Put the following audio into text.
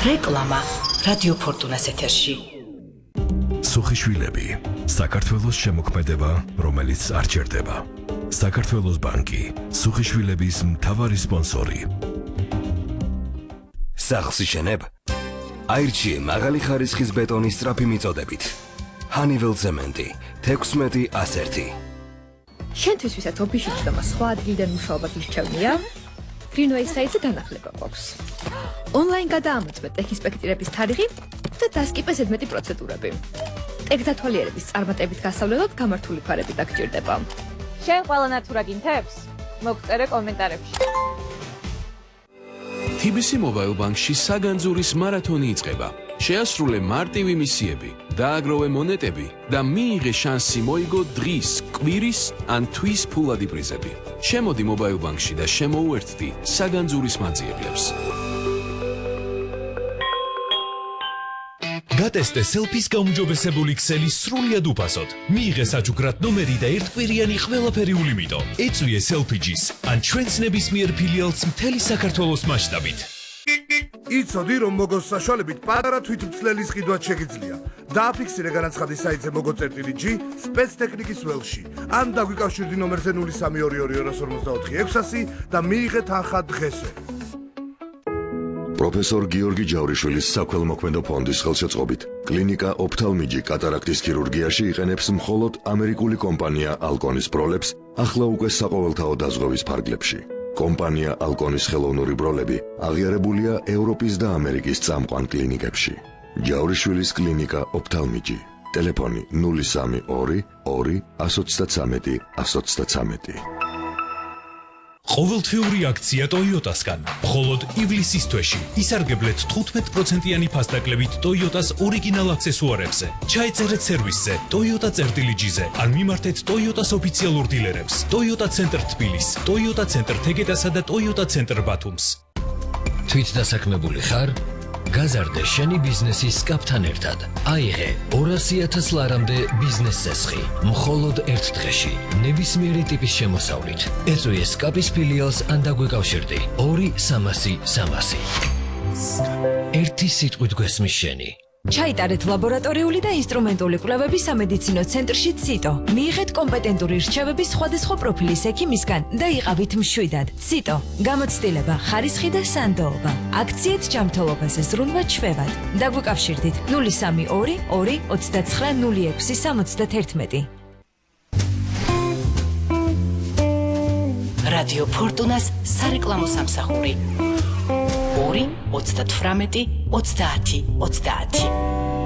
რეკლამა რადიო ფორტუნას ეთერში. სუხიშვილები, საქართველოს შემოქმედება, რომელიც არ ჭერდება. საქართველოს ბანკი, სუხიშვილების მთავარი სპონსორი. სახლს იშენებ? აირჩიე მაღალი ხარისხის ბეტონის სწრაფი მიწოდებით. ჰანიվել ცემენტი 16-101. შენთვის ვისაც ოფისში და სხვა ადგილიდან მუშაობა გირჩევნია? Greenway საიტზე განახლება გვაქვს. Online გადაამოწმეთ ტექ-ინსპექტირების თარიღი და დასკიპეს ზედმეტი პროცედურები. ტექ-დათვალიერების წარმატებით გასავლელად გამართული ფარები დაგჭირდება. შენ ყველანაირ თუ რა გინთებს? მოგწერე კომენტარებში. TBC Mobile Bank-ში საგანძურის მარათონი იწყება. შეასრულე მარტივი მისიები, დააგროვე მონეტები და მიიღე შანსი მოიგო დღის, კვირის ან თვის ფულადი პრიზები. შემოდი Mobile Bank-ში და შემოუერთდი საგანძურის მანძიებლებს. გატესტე სელფის გაუმჯობესებული ქსელი სრულიად უფასოდ. მიიღე საჩუქრად ნომერი და ერთკვირიანი ყველაფერი ულიმიტო. ეწვიე სელფიჯის ან ჩვენს ნებისმიერ ფილიალს მთელი საქართველოს მასშტაბით. იცოდი, რომ მოგოს საშუალებით პატარა თვითმცლელის ყიდვაც შეგიძლია. დააფიქსირე განაცხადი საიტზე mogo.g სპეცტექნიკის ველში. ან დაგვიკავშირდი ნომერზე 0322242600 და მიიღე თანხა დღესვე. პროფესორ გიორგი ჯავრიშვილის საქველმოქმედო ფონდის ხელშეწყობით კლინიკა ოფთალმიჯი კატარაქტის ქირურგიაში იყენებს მხოლოდ ამერიკული კომპანია ალკონის ბროლებს ახლა უკვე საყოველთაო დაზღვევის ფარგლებში. კომპანია ალკონის ხელოვნური ბროლები აღიარებულია ევროპის და ამერიკის წამყვან კლინიკებში. ჯავრიშვილის კლინიკა ოფთალმიჯი. ტელეფონი 032 2 133 133. ყოველთვიური აქცია Toyota-სგან. მხოლოდ ივლისის თვეში ისარგებლეთ 15%-იანი ფასდაკლებით Toyota-ს ორიგინალ აქსესუარებზე. ჩაეწერეთ სერვისზე Toyota-წერტილიჯიზე ან მიმართეთ Toyota-ს ოფიციალურ დილერებს. Toyota ცენტრ თბილის, Toyota ცენტრ თეგედასა და Toyota ცენტრ ბათუმს. თვითდასაქმებული ხარ? გაზარდე შენი ბიზნესის კაპთან ერთად. აიღე 200,000 ლარამდე ბიზნეს წესხი. მხოლოდ ერთ დღეში, ნებისმიერი ტიპის შემოსავლით. ეწვიე სკაპის ფილიალს ან დაგვეკავშირდი 2-300-300. ერთი სიტყვით გვესმის შენი. ჩაიტარეთ ლაბორატორიული და ინსტრუმენტული კვლევები სამედიცინო ცენტრში ციტო. მიიღეთ კომპეტენტური რჩევები სხვადასხვა პროფილის ექიმისგან და იყავით მშვიდად. ციტო. გამოცდილება, ხარისხი და სანდოობა. აქციით ჯანმრთელობაზე ზრუნვა ჩვევად. დაგვიკავშირდით 032 2 29 06 71. რადიო ფორტუნას სარეკლამო სამსახური 2 38 30 30.